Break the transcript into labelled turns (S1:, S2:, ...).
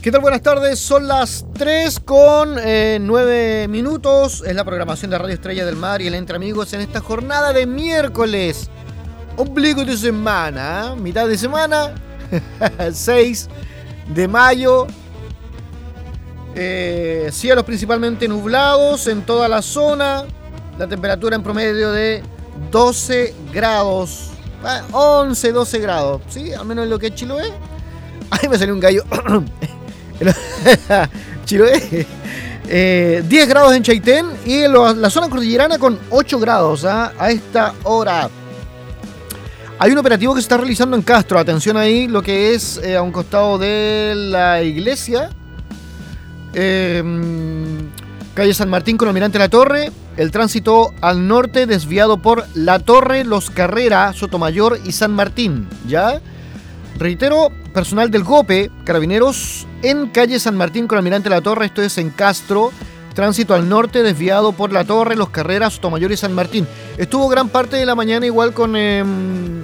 S1: ¿Qué tal? Buenas tardes, son las 3 con 9 minutos. Es la programación de Radio Estrella del Mar y el Entre Amigos en esta jornada de miércoles. Ombligo de semana, mitad de semana, 6 de mayo. Cielos principalmente nublados en toda la zona. La temperatura en promedio de 12 grados. 11, 12 grados. ¿Sí? Al menos en lo que es Chiloé. Ahí me salió un gallo. Chiloé. 10 grados en Chaitén y en la zona cordillerana con 8 grados a esta hora. Hay un operativo que se está realizando en Castro. Atención ahí, lo que es a un costado de la iglesia. Calle San Martín con Almirante La Torre. El tránsito al norte desviado por La Torre, Los Carrera, Sotomayor y San Martín. ¿Ya? Reitero, personal del GOPE, Carabineros, en calle San Martín con Almirante La Torre, esto es en Castro. Tránsito al norte desviado por La Torre, Los Carreras, Sotomayor y San Martín. Estuvo gran parte de la mañana igual con